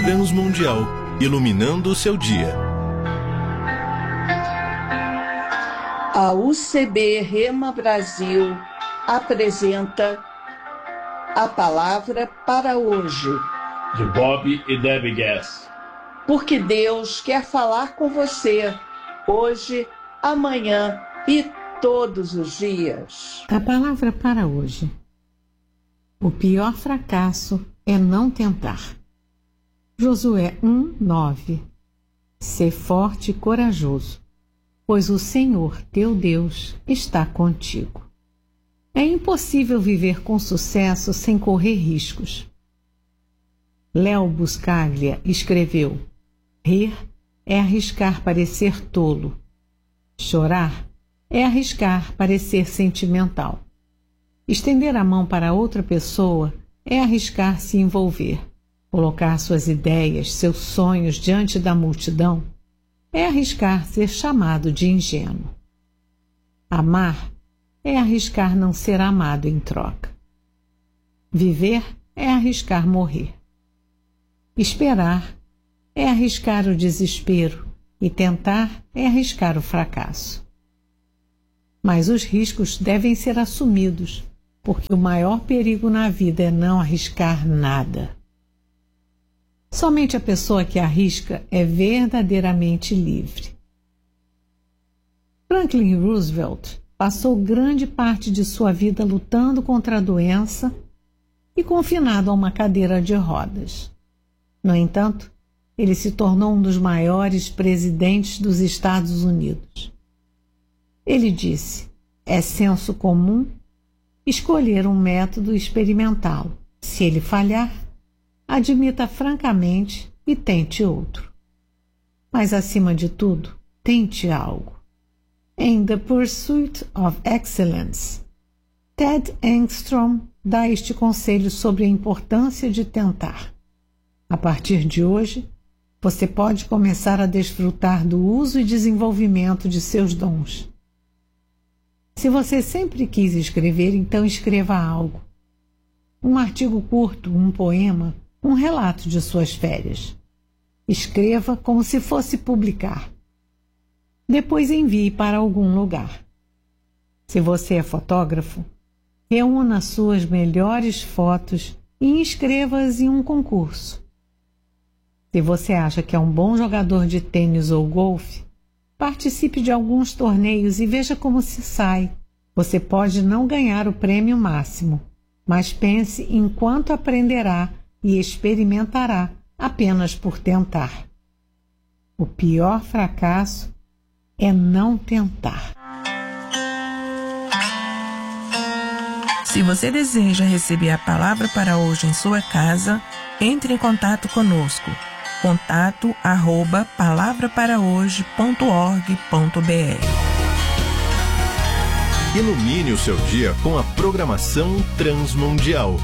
Transmundial, iluminando o seu dia. A UCB Rema Brasil apresenta a palavra para hoje. De Bob e Debbie Gass. Porque Deus quer falar com você hoje, amanhã e todos os dias. A palavra para hoje. O pior fracasso é não tentar. Josué 1:9. Ser forte e corajoso, pois o Senhor, teu Deus, está contigo. É impossível viver com sucesso sem correr riscos. Léo Buscaglia escreveu: rir é arriscar parecer tolo. Chorar é arriscar parecer sentimental. Estender a mão para outra pessoa é arriscar se envolver. Colocar suas ideias, seus sonhos diante da multidão é arriscar ser chamado de ingênuo. Amar é arriscar não ser amado em troca. Viver é arriscar morrer. Esperar é arriscar o desespero e tentar é arriscar o fracasso. Mas os riscos devem ser assumidos, porque o maior perigo na vida é não arriscar nada. Somente a pessoa que arrisca é verdadeiramente livre. Franklin Roosevelt passou grande parte de sua vida lutando contra a doença e confinado a uma cadeira de rodas. No entanto, ele se tornou um dos maiores presidentes dos Estados Unidos. Ele disse: é senso comum escolher um método e experimentá-lo. Se ele falhar, admita francamente e tente outro. Mas, acima de tudo, tente algo. Em The Pursuit of Excellence, Ted Engstrom dá este conselho sobre a importância de tentar. A partir de hoje, você pode começar a desfrutar do uso e desenvolvimento de seus dons. Se você sempre quis escrever, então escreva algo. Um artigo curto, um poema, um relato de suas férias. Escreva como se fosse publicar. Depois envie para algum lugar. Se você é fotógrafo, reúna suas melhores fotos e inscreva-as em um concurso. Se você acha que é um bom jogador de tênis ou golfe, participe de alguns torneios e veja como se sai. Você pode não ganhar o prêmio máximo, mas pense em quanto aprenderá e experimentará apenas por tentar. O pior fracasso é não tentar. Se você deseja receber a palavra para hoje em sua casa, entre em contato conosco. contato@palavraParaHoje.org.br. Ilumine o seu dia com a programação Transmundial.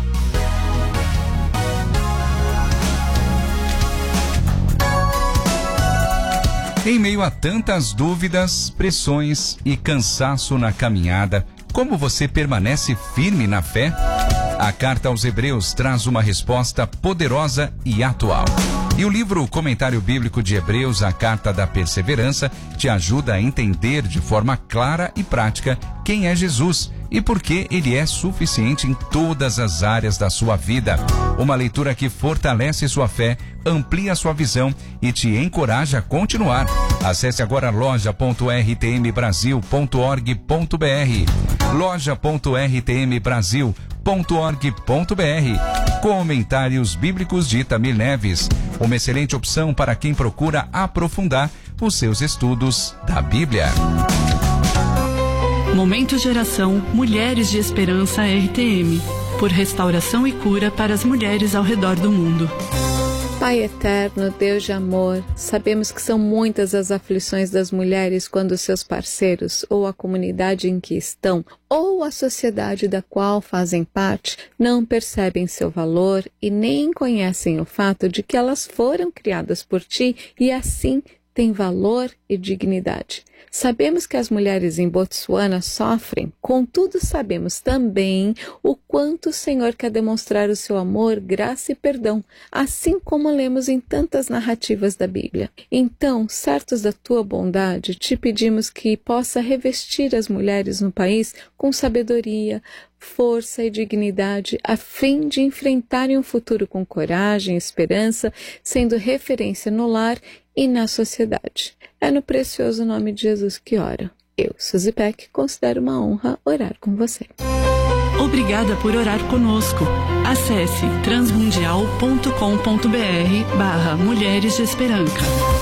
Em meio a tantas dúvidas, pressões e cansaço na caminhada, como você permanece firme na fé? A Carta aos Hebreus traz uma resposta poderosa e atual. E o livro Comentário Bíblico de Hebreus, a Carta da Perseverança, te ajuda a entender de forma clara e prática quem é Jesus e por que ele é suficiente em todas as áreas da sua vida. Uma leitura que fortalece sua fé, amplia sua visão e te encoraja a continuar. Acesse agora loja.rtmbrasil.org.br, loja.rtmbrasil.org.br. Comentários Bíblicos de Itamir Neves, uma excelente opção para quem procura aprofundar os seus estudos da Bíblia. Momento Geração Mulheres de Esperança RTM, por restauração e cura para as mulheres ao redor do mundo. Pai eterno, Deus de amor, sabemos que são muitas as aflições das mulheres quando seus parceiros, ou a comunidade em que estão, ou a sociedade da qual fazem parte, não percebem seu valor e nem conhecem o fato de que elas foram criadas por ti e assim tem valor e dignidade. Sabemos que as mulheres em Botsuana sofrem, contudo sabemos também o quanto o Senhor quer demonstrar o seu amor, graça e perdão, assim como lemos em tantas narrativas da Bíblia. Então, certos da tua bondade, te pedimos que possa revestir as mulheres no país com sabedoria, força e dignidade, a fim de enfrentarem um futuro com coragem e esperança, sendo referência no lar e na sociedade. É no precioso nome de Jesus que oro. Eu, Suzy Peck, considero uma honra orar com você. Obrigada por orar conosco. Acesse transmundial.com.br/Mulheres de Esperança.